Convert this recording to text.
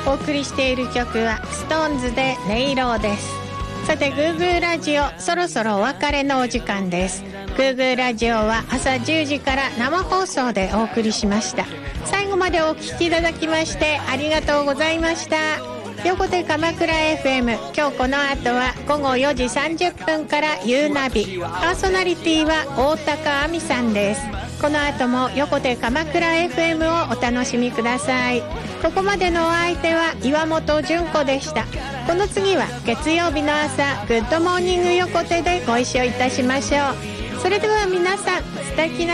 お送りしている曲はストーンズで音色です。さて、グーグーラジオ、そろそろお別れのお時間です。グーグーラジオは朝10時から生放送でお送りしました。最後までお聞きいただきましてありがとうございました。横手鎌倉 FM、 今日この後は午後4時30分からゆうナビ、パーソナリティは大高亜美さんです。この後も横手鎌倉 FM をお楽しみください。ここまでのお相手は岩本純子でした。この次は月曜日の朝、グッドモーニング横手でご一緒いたしましょう。それでは皆さん、素敵な